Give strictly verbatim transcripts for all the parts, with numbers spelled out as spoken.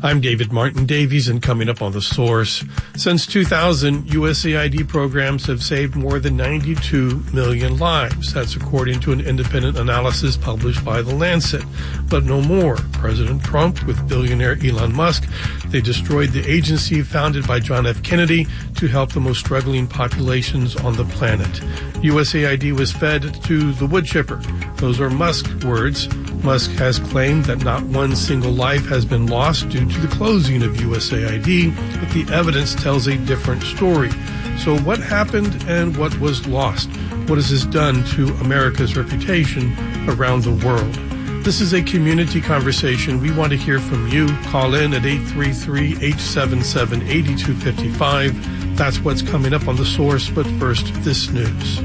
I'm David Martin Davies, and coming up on The Source. Since two thousand, U S A I D programs have saved more than ninety-two million lives. That's according to an independent analysis published by The Lancet. But no more. President Trump, with billionaire Elon Musk, they destroyed the agency founded by John F. Kennedy to help the most struggling populations on the planet. U S A I D was fed to the wood chipper. Those are Musk's words. Musk has claimed that not one single life has been lost due to the closing of U S A I D, but the evidence tells a different story. So what happened and what was lost? What has this done to America's reputation around the world? This is a community conversation. We want to hear from you. Call in at eight three three, eight seven seven, eight two five five. That's what's coming up on The Source, but first, this news.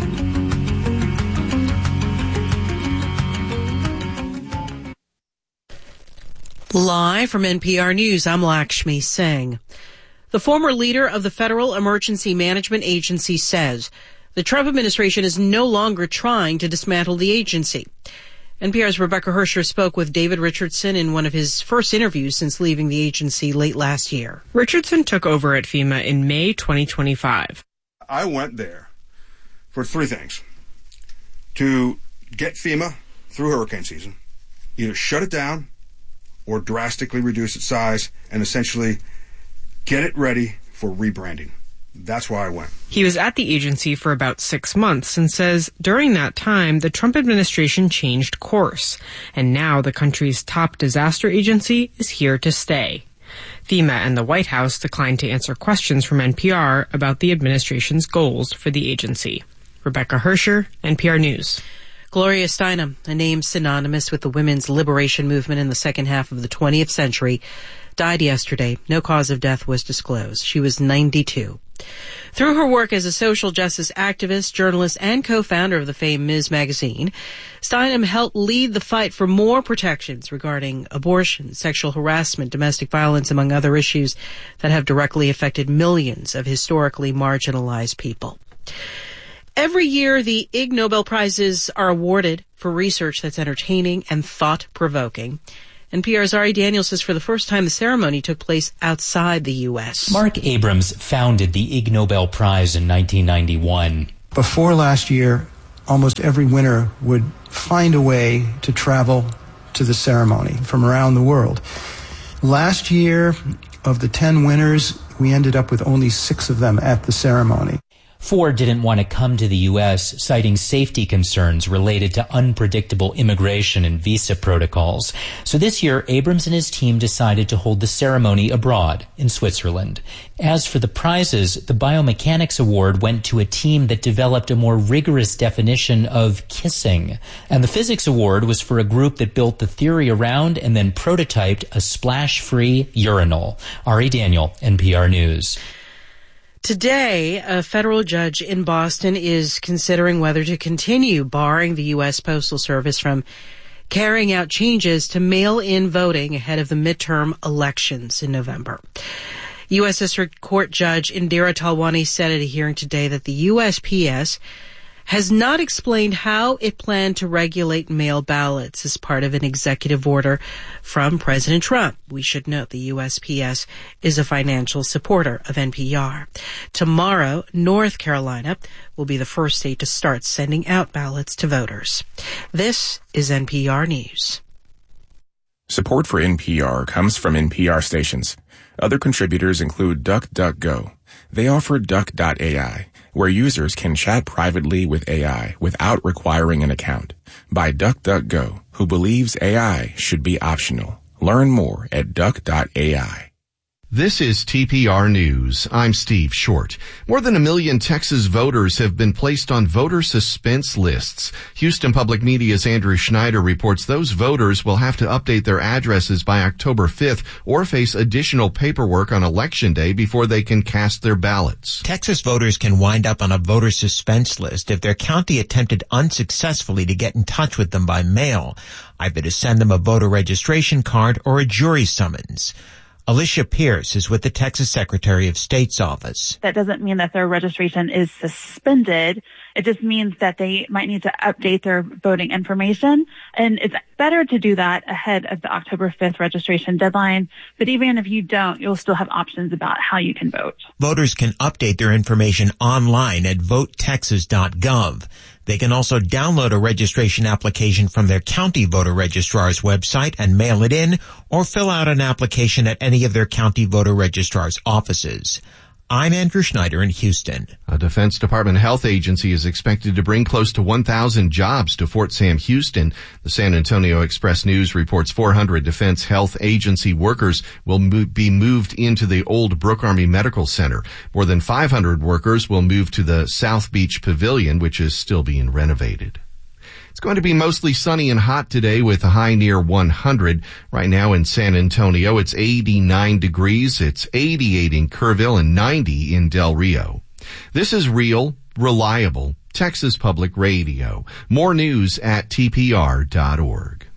Live from N P R News, I'm Lakshmi Singh. The former leader of the Federal Emergency Management Agency says the Trump administration is no longer trying to dismantle the agency. N P R's Rebecca Hersher spoke with David Richardson in one of his first interviews since leaving the agency late last year. Richardson took over at FEMA in May twenty twenty-five. I went there for three things. To get FEMA through hurricane season, either shut it down or drastically reduce its size and essentially get it ready for rebranding. That's why I went. He was at the agency for about six months and says during that time, the Trump administration changed course. And now the country's top disaster agency is here to stay. FEMA and the White House declined to answer questions from N P R about the administration's goals for the agency. Rebecca Hersher, N P R News. Gloria Steinem, a name synonymous with the women's liberation movement in the second half of the twentieth century, died yesterday. No cause of death was disclosed. She was ninety-two. Through her work as a social justice activist, journalist, and co-founder of the famed Miz Magazine, Steinem helped lead the fight for more protections regarding abortion, sexual harassment, domestic violence, among other issues that have directly affected millions of historically marginalized people. Every year, the Ig Nobel Prizes are awarded for research that's entertaining and thought-provoking. N P R's Ari Daniel says for the first time the ceremony took place outside the U S. Mark Abrams founded the Ig Nobel Prize in nineteen ninety-one. Before last year, almost every winner would find a way to travel to the ceremony from around the world. Last year, of the ten winners, we ended up with only six of them at the ceremony. Four didn't want to come to the U S, citing safety concerns related to unpredictable immigration and visa protocols. So this year, Abrams and his team decided to hold the ceremony abroad in Switzerland. As for the prizes, the Biomechanics Award went to a team that developed a more rigorous definition of kissing. And the Physics Award was for a group that built the theory around and then prototyped a splash-free urinal. Ari Daniel, N P R News. Today, a federal judge in Boston is considering whether to continue barring the U S Postal Service from carrying out changes to mail-in voting ahead of the midterm elections in November. U S District Court Judge Indira Talwani said at a hearing today that the U S P S has not explained how it planned to regulate mail ballots as part of an executive order from President Trump. We should note the U S P S is a financial supporter of N P R. Tomorrow, North Carolina will be the first state to start sending out ballots to voters. This is N P R News. Support for N P R comes from N P R stations. Other contributors include DuckDuckGo. They offer Duck dot A I, where users can chat privately with A I without requiring an account. By DuckDuckGo, who believes A I should be optional. Learn more at Duck dot A I. This is T P R News. I'm Steve Short. More than a million Texas voters have been placed on voter suspense lists. Houston Public Media's Andrew Schneider reports those voters will have to update their addresses by October fifth or face additional paperwork on Election Day before they can cast their ballots. Texas voters can wind up on a voter suspense list if their county attempted unsuccessfully to get in touch with them by mail, either to send them a voter registration card or a jury summons. Alicia Pierce is with the Texas Secretary of State's office. That doesn't mean that their registration is suspended. It just means that they might need to update their voting information. And it's better to do that ahead of the October fifth registration deadline. But even if you don't, you'll still have options about how you can vote. Voters can update their information online at vote texas dot gov. They can also download a registration application from their county voter registrar's website and mail it in, or fill out an application at any of their county voter registrar's offices. I'm Andrew Schneider in Houston. A Defense Department health agency is expected to bring close to one thousand jobs to Fort Sam Houston. The San Antonio Express News reports four hundred Defense Health Agency workers will mo- be moved into the old Brooke Army Medical Center. More than five hundred workers will move to the South Beach Pavilion, which is still being renovated. It's going to be mostly sunny and hot today with a high near one hundred. Right now in San Antonio, it's eighty-nine degrees. It's eighty-eight in Kerrville and ninety in Del Rio. This is real, reliable Texas Public Radio. More news at T P R dot org.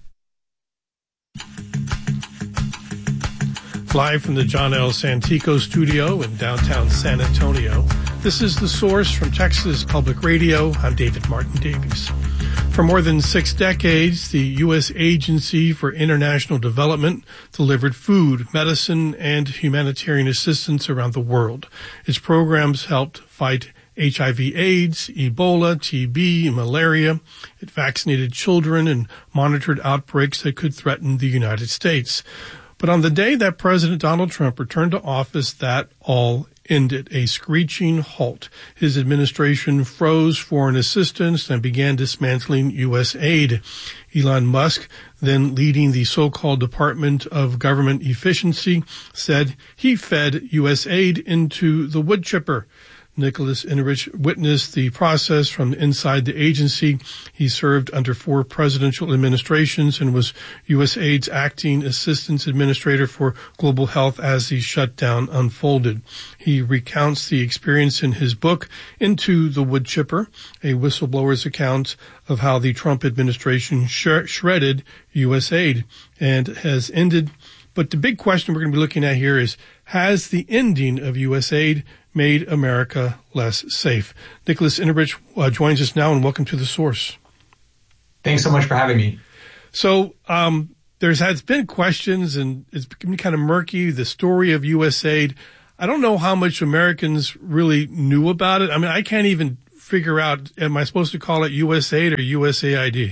Live from the John L. Santico studio in downtown San Antonio, this is The Source from Texas Public Radio. I'm David Martin Davies. For more than six decades, the U S Agency for International Development delivered food, medicine, and humanitarian assistance around the world. Its programs helped fight H I V AIDS, Ebola, T B, and malaria. It vaccinated children and monitored outbreaks that could threaten the United States. But on the day that President Donald Trump returned to office, that all ended, a screeching halt. His administration froze foreign assistance and began dismantling U S aid. Elon Musk, then leading the so-called Department of Government Efficiency, said he fed U S aid into the wood chipper. Nicholas Enrich witnessed the process from inside the agency. He served under four presidential administrations and was U S Aid's acting assistant administrator for global health as the shutdown unfolded. He recounts the experience in his book, Into the Wood Chipper, a whistleblower's account of how the Trump administration sh- shredded U S Aid and has ended. But the big question we're going to be looking at here is, has the ending of U S Aid made America less safe? Nicholas Enrich uh, joins us now, and welcome to The Source. Thanks so much for having me. So um, there's has been questions, and it's become kind of murky, the story of U S Aid. I don't know how much Americans really knew about it. I mean, I can't even figure out, am I supposed to call it U S Aid or U S A I D?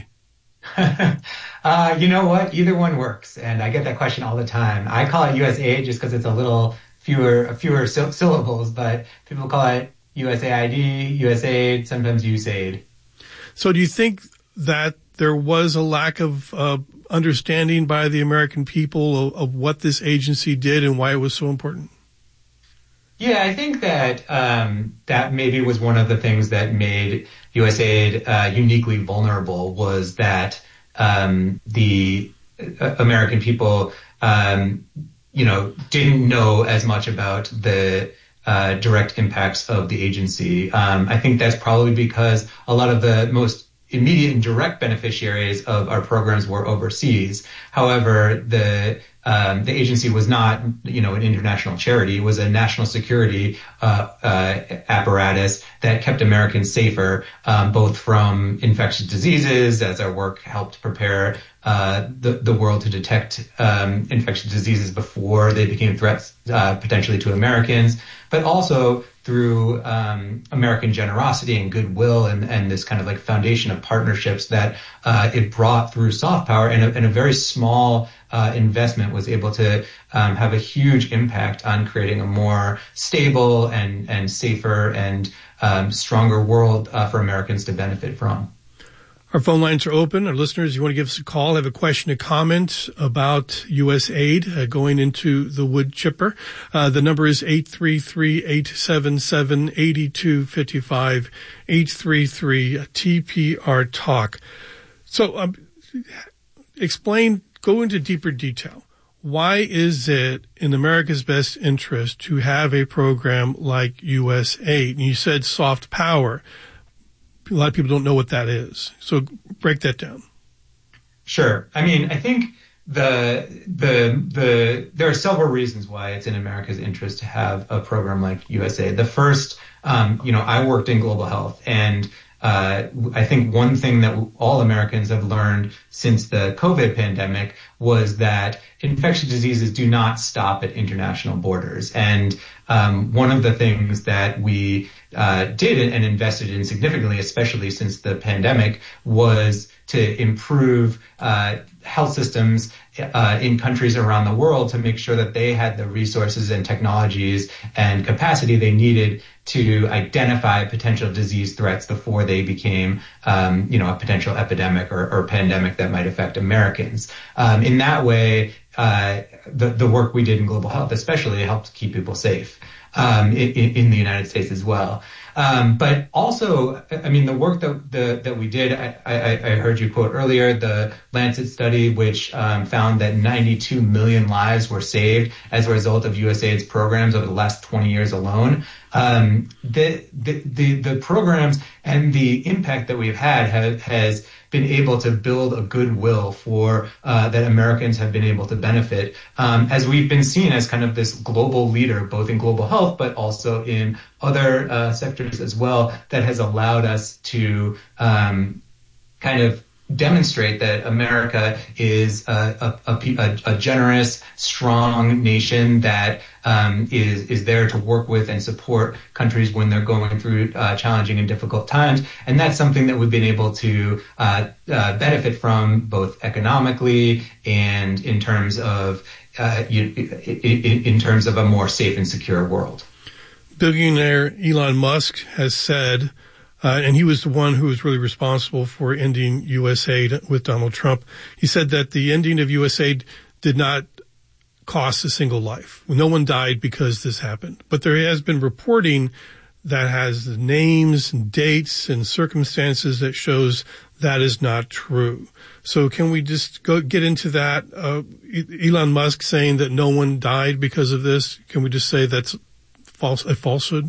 uh, you know what? Either one works, and I get that question all the time. I call it U S Aid just because it's a little fewer fewer sy- syllables, but people call it U S A I D, U S Aid, sometimes U S A I D. So do you think that there was a lack of uh, understanding by the American people of, of what this agency did and why it was so important? Yeah, I think that um, that maybe was one of the things that made U S Aid uh, uniquely vulnerable, was that um, the uh, American people um, you know, didn't know as much about the uh, direct impacts of the agency. Um, I think that's probably because a lot of the most immediate and direct beneficiaries of our programs were overseas. However, the um, the agency was not, you know, an international charity. It was a national security uh, uh, apparatus that kept Americans safer, um, both from infectious diseases, as our work helped prepare uh, the, the world to detect um, infectious diseases before they became threats uh, potentially to Americans, but also through um, American generosity and goodwill and, and this kind of like foundation of partnerships that uh, it brought through soft power, and a, and a very small uh, investment was able to um, have a huge impact on creating a more stable and, and safer and um, stronger world uh, for Americans to benefit from. Our phone lines are open. Our listeners, you want to give us a call, have a question, a comment about U S Aid uh, going into the wood chipper. Uh, the number is eight three three, eight seven seven, eight two five five, eight three three T P R Talk. So um, explain, go into deeper detail. Why is it in America's best interest to have a program like U S Aid? And you said soft power. A lot of people don't know what that is. So break that down. Sure. I mean, I think the the the there are several reasons why it's in America's interest to have a program like U S A I D. The first, um, you know, I worked in global health, and uh, I think one thing that all Americans have learned since the COVID pandemic was that infectious diseases do not stop at international borders. And um, one of the things that we uh, did and invested in significantly, especially since the pandemic, was to improve uh, health systems uh, in countries around the world to make sure that they had the resources and technologies and capacity they needed to identify potential disease threats before they became, um, you know, a potential epidemic or, or pandemic that might affect Americans. Um, in that way, uh, the, the work we did in global health especially helped keep people safe um, in, in the United States as well. Um, but also, I mean, the work that the, that we did, I, I, I heard you quote earlier, the Lancet study, which um, found that ninety-two million lives were saved as a result of USAID's programs over the last twenty years alone. Um, the, the, the, the programs and the impact that we've had have, has been able to build a goodwill for uh, that Americans have been able to benefit um, as we've been seen as kind of this global leader, both in global health, but also in other uh, sectors as well, that has allowed us to um, kind of demonstrate that America is a, a, a, a generous, strong nation that um, is is there to work with and support countries when they're going through uh, challenging and difficult times. And that's something that we've been able to uh, uh, benefit from both economically and in terms of uh, in, in terms of a more safe and secure world. Billionaire Elon Musk has said, Uh, and he was the one who was really responsible for ending U S A I D with Donald Trump. He said that the ending of U S A I D did not cost a single life. No one died because this happened. But there has been reporting that has names and dates and circumstances that shows that is not true. So can we just go get into that? Uh, Elon Musk saying that no one died because of this. Can we just say that's false, a falsehood?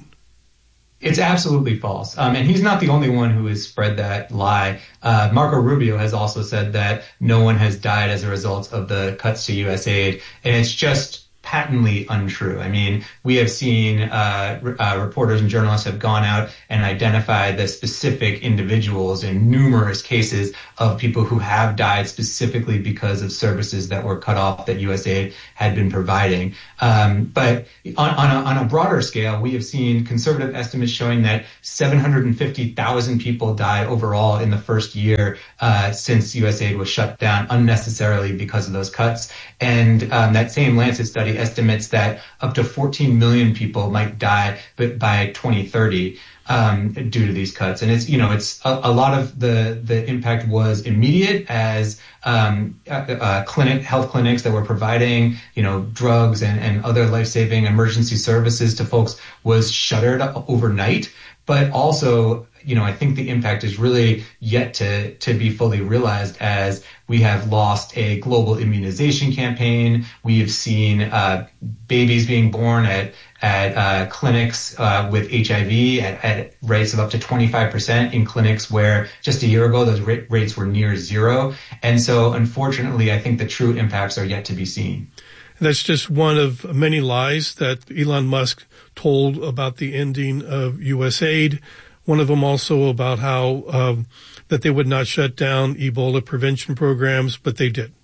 It's absolutely false. Um, and he's not the only one who has spread that lie. Uh, Marco Rubio has also said that no one has died as a result of the cuts to U S A I D. And it's just patently untrue. I mean, we have seen uh, uh, reporters and journalists have gone out and identified the specific individuals in numerous cases of people who have died specifically because of services that were cut off that U S A I D had been providing. Um, but on, on, a, on a broader scale, we have seen conservative estimates showing that seven hundred fifty thousand people died overall in the first year uh, since U S A I D was shut down unnecessarily because of those cuts. And um, that same Lancet study estimates that up to fourteen million people might die but by twenty thirty um, due to these cuts. And it's, you know, it's a, a lot of the, the impact was immediate as um, uh, uh, clinic, health clinics that were providing, you know, drugs and, and other life-saving emergency services to folks was shuttered overnight. But also, you know, I think the impact is really yet to, to be fully realized as we have lost a global immunization campaign. We have seen uh, babies being born at at uh, clinics uh, with H I V at, at rates of up to twenty-five percent in clinics where just a year ago those ra- rates were near zero. And so, unfortunately, I think the true impacts are yet to be seen. That's just one of many lies that Elon Musk told about the ending of U S A I D. One of them also about how um, that they would not shut down Ebola prevention programs, but they did.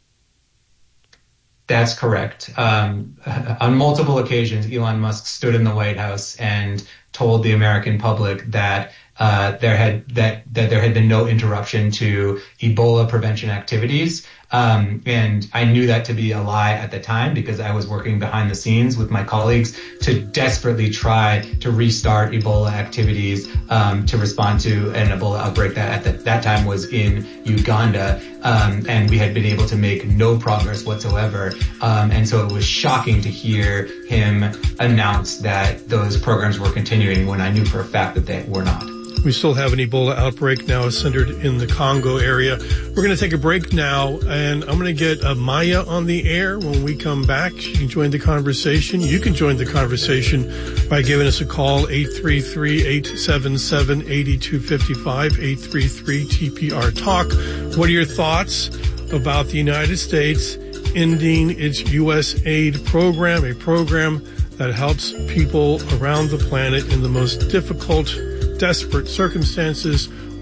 That's correct. Um, on multiple occasions, Elon Musk stood in the White House and told the American public that uh, there had that that there had been no interruption to Ebola prevention activities. Um, and I knew that to be a lie at the time because I was working behind the scenes with my colleagues to desperately try to restart Ebola activities um, to respond to an Ebola outbreak that at the, that time was in Uganda. Um, and we had been able to make no progress whatsoever. Um, and so it was shocking to hear him announce that those programs were continuing when I knew for a fact that they were not. We still have an Ebola outbreak now centered in the Congo area. We're going to take a break now, and I'm going to get uh, Maya on the air. When we come back, she can join the conversation. You can join the conversation by giving us a call, eight three three, eight seven seven, eight two five five, eight three three T P R Talk. What are your thoughts about the United States ending its U S A I D program, a program that helps people around the planet in the most difficult, desperate circumstances?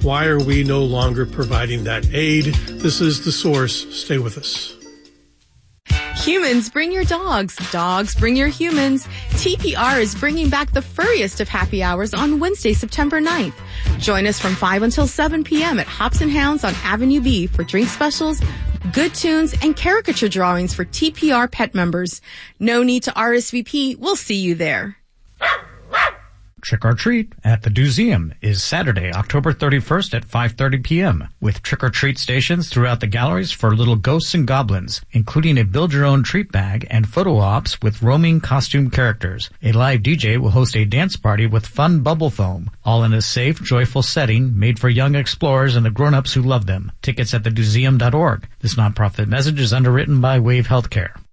Why are we no longer providing that aid? This is The Source. Stay with us. Humans, bring your dogs. Dogs, bring your humans. T P R is bringing back the furriest of happy hours on Wednesday, September ninth. Join us from five until seven p.m. at Hops and Hounds on Avenue B for drink specials, good tunes, and caricature drawings for T P R pet members. No need to R S V P. We'll see you there. Trick or Treat at the Doozeum is Saturday, October thirty-first at five thirty p.m. with trick or treat stations throughout the galleries for little ghosts and goblins, including a build-your-own treat bag and photo ops with roaming costume characters. A live D J will host a dance party with fun bubble foam, all in a safe, joyful setting made for young explorers and the grown-ups who love them. Tickets at the doozeum dot org. This nonprofit message is underwritten by Wave Healthcare.